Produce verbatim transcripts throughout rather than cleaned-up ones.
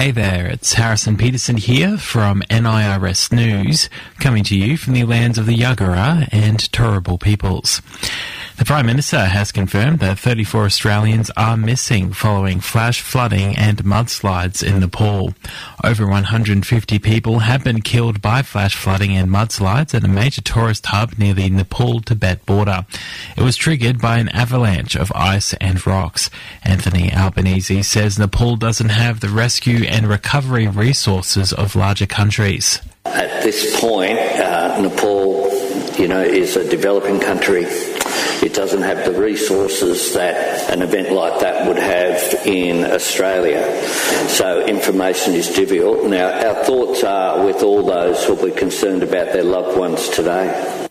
Hey there, it's Harrison Peterson here from N I R S News, coming to you from the lands of the Yagara and Turrbal peoples. The Prime Minister has confirmed that thirty-four Australians are missing following flash flooding and mudslides in Nepal. Over one hundred fifty people have been killed by flash flooding and mudslides at a major tourist hub near the Nepal-Tibet border. It was triggered by an avalanche of ice and rocks. Anthony Albanese says Nepal doesn't have the rescue and recovery resources of larger countries. At this point, uh, Nepal, you know, is a developing country. It doesn't have the resources that an event like that would have in Australia. So information is difficult. Now, our thoughts are with all those who will be concerned about their loved ones today.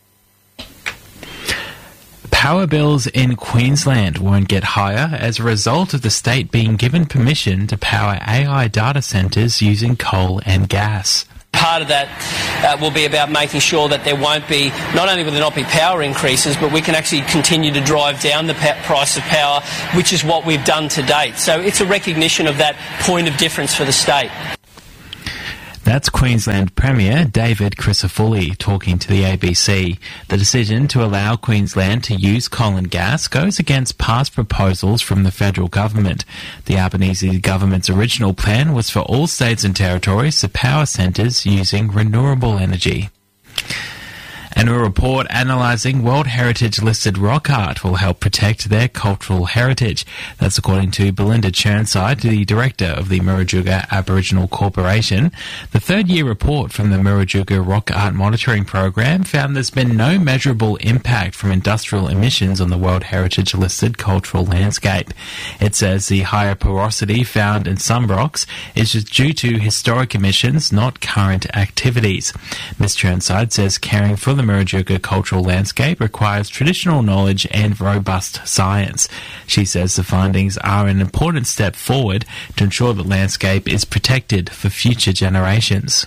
Power bills in Queensland won't get higher as a result of the state being given permission to power A I data centres using coal and gas. Part of that uh, will be about making sure that there won't be, not only will there not be power increases, but we can actually continue to drive down the pa- price of power, which is what we've done to date. So it's a recognition of that point of difference for the state. That's Queensland Premier David Crisafulli talking to the A B C. The decision to allow Queensland to use coal and gas goes against past proposals from the federal government. The Albanese government's original plan was for all states and territories to power centres using renewable energy. And a report analysing World Heritage-listed rock art will help protect their cultural heritage. That's according to Belinda Churnside, the director of the Murujuga Aboriginal Corporation. The third-year report from the Murujuga Rock Art Monitoring Program found there's been no measurable impact from industrial emissions on the World Heritage-listed cultural landscape. It says the higher porosity found in some rocks is just due to historic emissions, not current activities. Miz Churnside says caring for the Murujuga cultural landscape requires traditional knowledge and robust science. She says the findings are an important step forward to ensure the landscape is protected for future generations.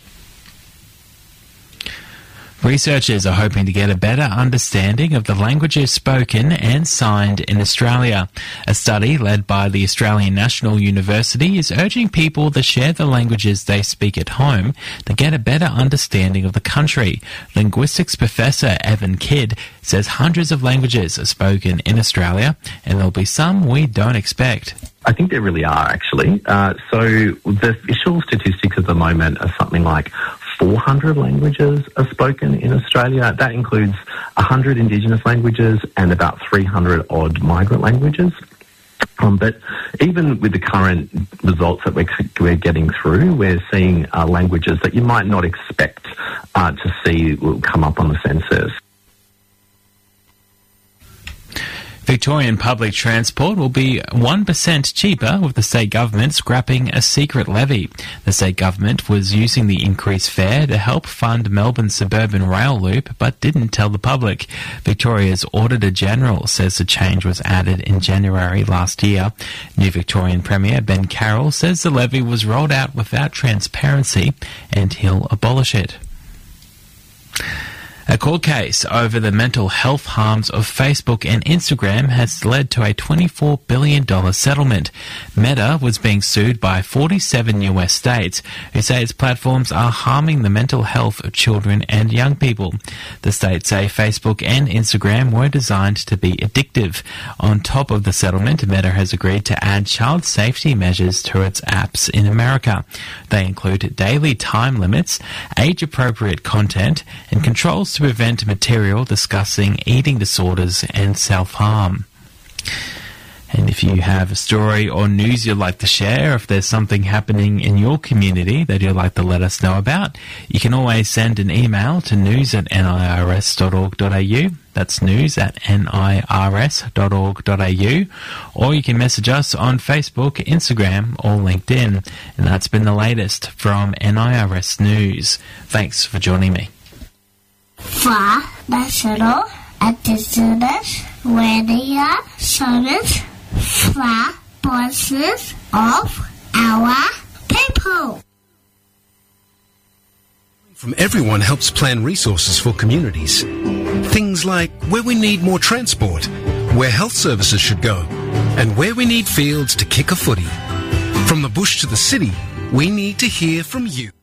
Researchers are hoping to get a better understanding of the languages spoken and signed in Australia. A study led by the Australian National University is urging people to share the languages they speak at home to get a better understanding of the country. Linguistics professor Evan Kidd says hundreds of languages are spoken in Australia, and there'll be some we don't expect. I think there really are, actually. Uh, so the official statistics at the moment are something like four hundred languages are spoken in Australia. That includes one hundred Indigenous languages and about three hundred odd migrant languages. Um, but even with the current results that we're, we're getting through, we're seeing uh, languages that you might not expect uh, to see will come up on the census. Victorian public transport will be one percent cheaper with the state government scrapping a secret levy. The state government was using the increased fare to help fund Melbourne's suburban rail loop, but didn't tell the public. Victoria's Auditor General says the change was added in January last year. New Victorian Premier Ben Carroll says the levy was rolled out without transparency and he'll abolish it. A court case over the mental health harms of Facebook and Instagram has led to a twenty-four billion dollars settlement. Meta was being sued by forty-seven U S states who say its platforms are harming the mental health of children and young people. The states say Facebook and Instagram were designed to be addictive. On top of the settlement, Meta has agreed to add child safety measures to its apps in America. They include daily time limits, age-appropriate content, and controls to prevent material discussing eating disorders and self-harm. And if you have a story or news you'd like to share, if there's something happening in your community that you'd like to let us know about, you can always send an email to news at n i r s dot org dot a u. That's news at n i r s dot org dot a u. Or you can message us on Facebook, Instagram, or LinkedIn. And that's been the latest from N I R S News. Thanks for joining me. For National Indigenous Radio Service, for voices of our people. From Everyone helps plan resources for communities. Things like where we need more transport, where health services should go, and where we need fields to kick a footy. From the bush to the city, we need to hear from you.